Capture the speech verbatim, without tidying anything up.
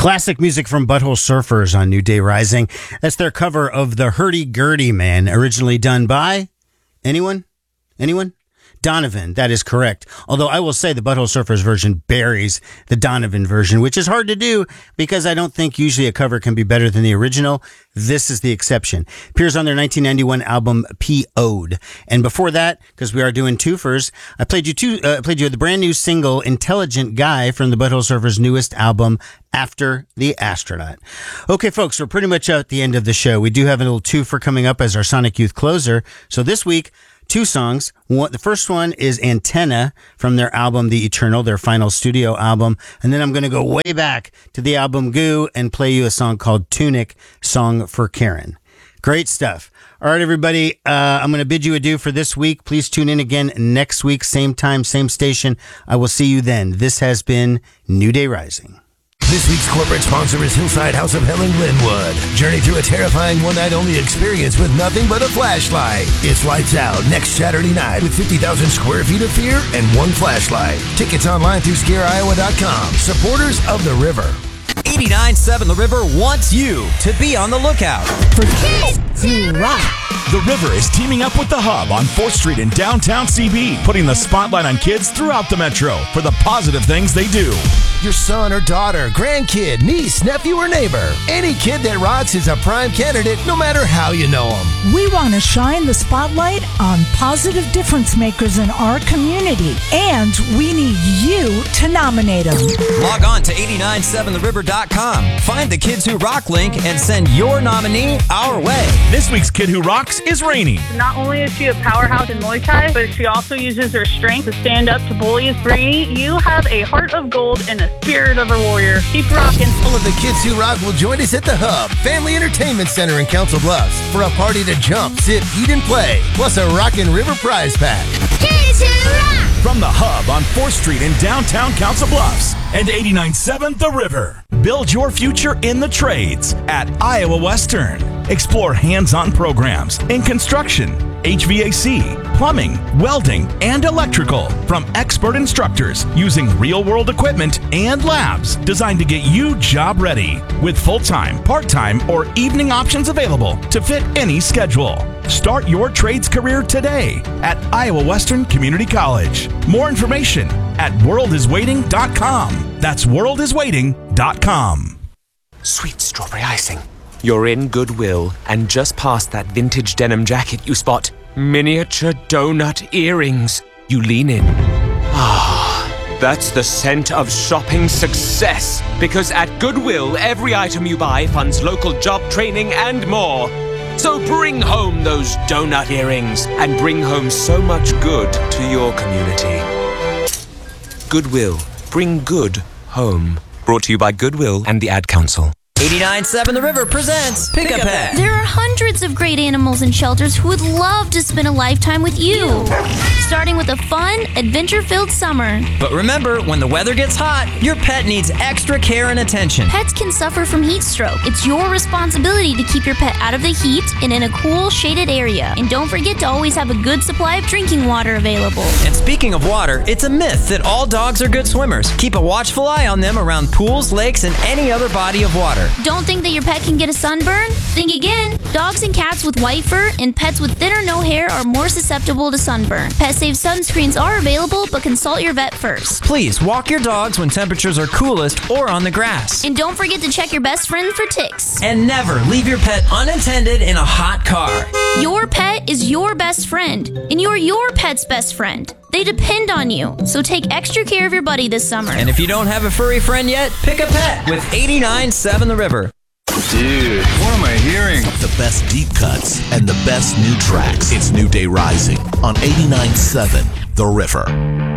Classic music from Butthole Surfers on New Day Rising. That's their cover of the Hurdy-Gurdy Man, originally done by anyone? Anyone? Donovan, that is correct. Although I will say the Butthole Surfers version buries the Donovan version, which is hard to do because I don't think usually a cover can be better than the original. This is the exception. Appears on their nineteen ninety-one album P O'd. And before that, because we are doing twofers, I played you two, uh, played you the brand new single Intelligent Guy from the Butthole Surfers' newest album, After the Astronaut. Okay, folks, we're pretty much at the end of the show. We do have a little twofer coming up as our Sonic Youth closer. So this week, two songs. One, the first one is Antenna from their album The Eternal, their final studio album. And then I'm going to go way back to the album Goo and play you a song called Tunic, Song for Karen. Great stuff. All right, everybody, uh, I'm going to bid you adieu for this week. Please tune in again next week, same time, same station. I will see you then. This has been New Day Rising. This week's corporate sponsor is Hillside House of Hell in Glenwood. Journey through a terrifying one-night-only experience with nothing but a flashlight. It's lights out next Saturday night with fifty thousand square feet of fear and one flashlight. Tickets online through scare iowa dot com. Supporters of the river. eighty-nine point seven The River wants you to be on the lookout for kids who rock. The River is teaming up with The Hub on fourth street in downtown C B, putting the spotlight on kids throughout the metro for the positive things they do. Your son or daughter, grandkid, niece, nephew, or neighbor. Any kid that rocks is a prime candidate, no matter how you know them. We want to shine the spotlight on positive difference makers in our community, and we need you to nominate them. Log on to eighty-nine point seven the river dot com. Find the Kids Who Rock link and send your nominee our way. This week's Kid Who Rocks is Rainy. Not only is she a powerhouse in Muay Thai, but she also uses her strength to stand up to bullies. Rainy, you have a heart of gold and a spirit of a warrior. Keep rocking. All of the Kids Who Rock will join us at the Hub, Family Entertainment Center in Council Bluffs for a party to jump, sit, eat, and play, plus a Rockin' River prize pack. Kids Who Rock! From the Hub on fourth street in downtown Council Bluffs and eighty-nine point seven The River. Build your future in the trades at Iowa Western. Explore hands-on programs in construction, H V A C, plumbing, welding, and electrical from expert instructors using real-world equipment and labs designed to get you job ready with full-time, part-time, or evening options available to fit any schedule. Start your trades career today at Iowa Western Community College. More information at world is waiting dot com. That's world is waiting dot com. Sweet strawberry icing. You're in Goodwill, and just past that vintage denim jacket you spot miniature donut earrings. You lean in. Ah, that's the scent of shopping success. Because at Goodwill, every item you buy funds local job training and more. So bring home those donut earrings and bring home so much good to your community. Goodwill. Bring good home. Brought to you by Goodwill and the Ad Council. eighty-nine point seven The River presents Pick a Pet. There are hundreds of great animals in shelters who would love to spend a lifetime with you. Starting with a fun, adventure-filled summer. But remember, when the weather gets hot, your pet needs extra care and attention. Pets can suffer from heat stroke. It's your responsibility to keep your pet out of the heat and in a cool, shaded area. And don't forget to always have a good supply of drinking water available. And speaking of water, it's a myth that all dogs are good swimmers. Keep a watchful eye on them around pools, lakes, and any other body of water. Don't think that your pet can get a sunburn? Think again. Dogs and cats with white fur and pets with thin or no hair are more susceptible to sunburn. Pet-safe sunscreens are available, but consult your vet first. Please walk your dogs when temperatures are coolest or on the grass. And don't forget to check your best friend for ticks. And never leave your pet unattended in a hot car. Your pet is your best friend, and you're your pet's best friend. They depend on you, so take extra care of your buddy this summer. And if you don't have a furry friend yet, pick a pet with eighty-nine point seven The River. Dude, what am I hearing? The best deep cuts and the best new tracks. It's New Day Rising on eighty-nine point seven The River.